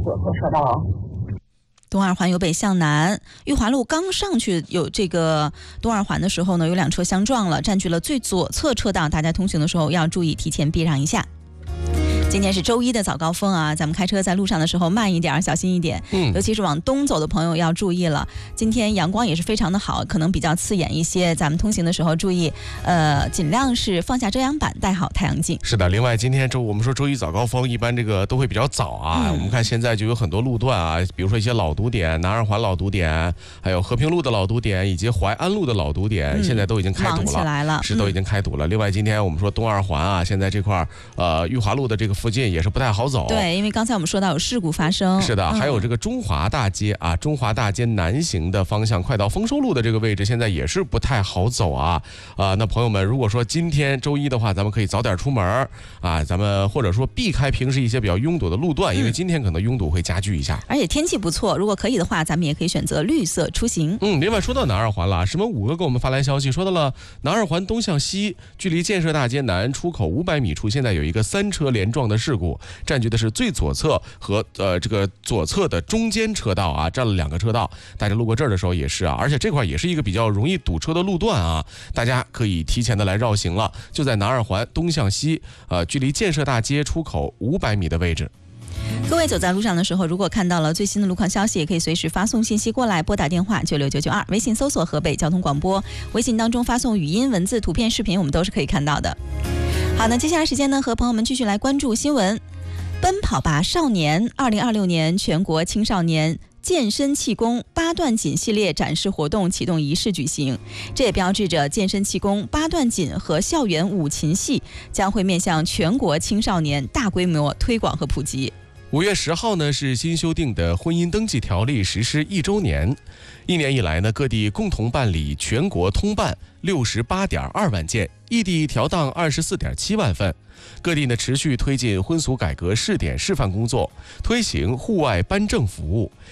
左侧车道哦。 东二环由北向南，裕华路刚上去有这个东二环的时候呢，有两车相撞了，占据了最左侧车道，大家通行的时候要注意提前避让一下。今天是周一的早高峰啊，咱们开车在路上的时候慢一点，小心一点。尤其是往东走的朋友要注意了。今天阳光也是非常的好，可能比较刺眼一些，咱们通行的时候注意，尽量是放下遮阳板，戴好太阳镜。 是的，另外今天我们说周一早高峰，一般这个都会比较早啊。我们看现在就有很多路段啊，比如说一些老堵点，南二环老堵点，还有和平路的老堵点，以及淮安路的老堵点，现在都已经开堵了， 忙起来了， 是都已经开堵了。另外今天我们说东二环啊，现在这块裕华路的这个附近也是不太好走。 对，因为刚才我们说到有事故发生。 是的，还有这个中华大街啊，中华大街南行的方向，快到丰收路的这个位置，现在也是不太好走啊。那朋友们，如果说今天周一的话，咱们可以早点出门啊，咱们或者说避开平时一些比较拥堵的路段，因为今天可能拥堵会加剧一下。 而且天气不错，如果可以的话，咱们也可以选择绿色出行。 另外说到南二环了，石门五哥给我们发来消息，说到了南二环东向西，距离建设大街南出口500米处，现在有一个3车连撞的事故，占据的是最左侧和这个左侧的中间车道啊，占了2个车道。大家路过这儿的时候也是啊，而且这块也是一个比较容易堵车的路段啊，大家可以提前的来绕行了。就在南二环东向西，距离建设大街出口500米的位置。 各位走在路上的时候，如果看到了最新的路况消息，也可以随时发送信息过来，拨打电话96992，微信搜索河北交通广播，微信当中发送语音、文字、图片、视频，我们都是可以看到的。好，那接下来时间呢，和朋友们继续来关注新闻。奔跑吧少年2026年全国青少年健身气功8段锦系列展示活动启动仪式举行，这也标志着健身气功8段锦和校园五禽戏将会面向全国青少年大规模推广和普及。 5月10号呢是新修订的婚姻登记条例实施1周年。1年以来呢，各地共同办理全国通办68.2万件，异地调档24.7万份。各地呢持续推进婚俗改革试点示范工作，推行户外颁证服务。